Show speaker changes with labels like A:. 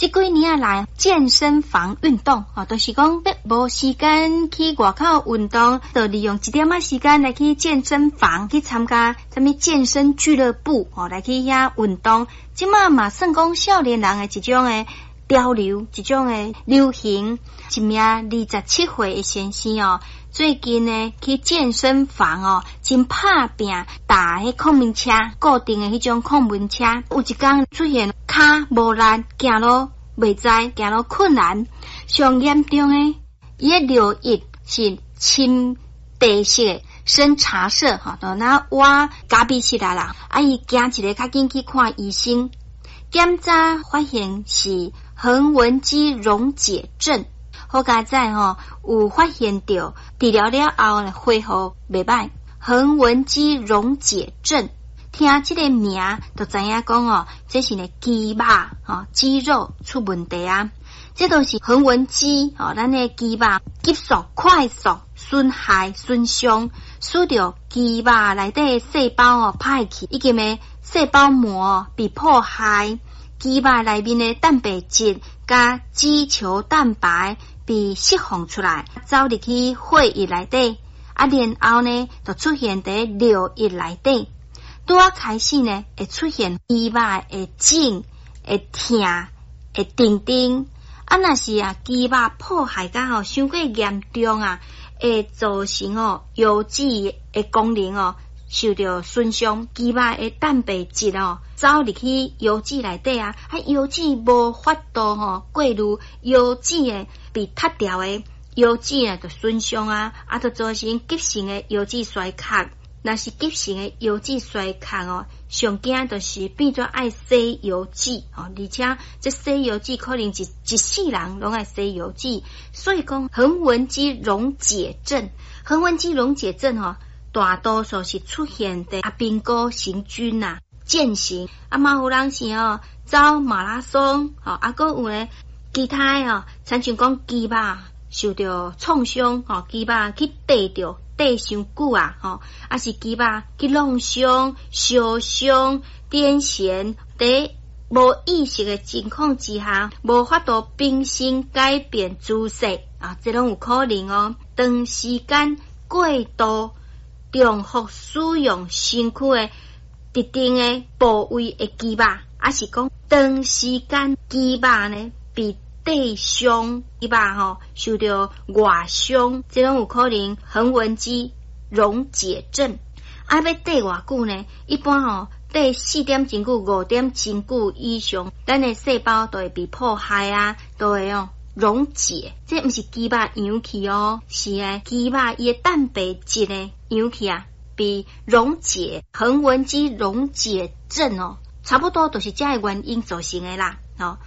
A: 这几年来健身房运动就是讲无时间去外口运动，就利用一点仔时间来去健身房去参加什么健身俱乐部来去遐运动。即马嘛算讲少年人的一种的潮流，一种的流行。一名27岁的先生最近呢去健身房真拍拼搭迄控民车，固定的迄种控民车，有一天出现脚无力，行路袂知，行路困难，上严重的伊的尿液是深白色的，深茶色就那挖咖啡起来啦。伊行一个较紧去看医生，检查发现是横纹肌溶解症。好佳在有发现到治疗了后呢，恢复袂歹。横纹肌溶解症，听这个名就知影讲这是呢肌肉肌肉出问题啊。这都是横纹肌咱的肌肉急速快速损害损伤，使到肌肉内底细胞歹去，以及呢细胞膜被破坏，肌肉内面的蛋白质加肌球蛋白被释放出来，走入去血液内底，然后呢就出现在尿液内底。拄开始呢会出现肌肉会肿会痛会叮，若是肌肉破坏到伤过严重会造成油脂的功能受到损伤，肌肉的蛋白质走入去油脂内底油脂无法度过滤，油脂的被脱掉的油脂就损伤就造成急性的油脂衰竭。若是急性的油脂衰竭上惊就是变做爱洗油脂而且这洗油脂可能一世人拢爱洗油脂。所以讲横纹肌溶解症，横纹肌溶解症大多数是出现在兵哥行军健行嘛有人是走马拉松还有呢其他亲像讲肌肉受到创伤肌肉去綴伤久是肌肉去弄伤烧伤癫痫，在无意识的情况之下无法度平身改变姿势这拢有可能长时间过度重复使用身躯的特定的部位的肌肉，是讲长时间肌肉呢被綴伤，肌肉受到外伤，这种有可能横纹肌溶解症。要綴偌久呢？一般綴4点真久、5点真久以上，咱的细胞都会被破坏都会溶解。这不是肌肉氧气是肌肉伊的蛋白质的氧气被溶解。横纹肌溶解症差不多都是这个原因造成的啦